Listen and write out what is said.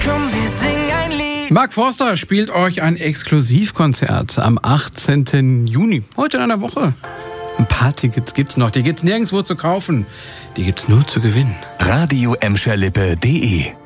Komm, wir singen ein Lied. Mark Forster spielt euch ein Exklusivkonzert am 18. Juni, heute in einer Woche. Ein paar Tickets gibt's noch, die gibt's nirgendwo zu kaufen, die gibt's nur zu gewinnen. Radio-Emscherlippe.de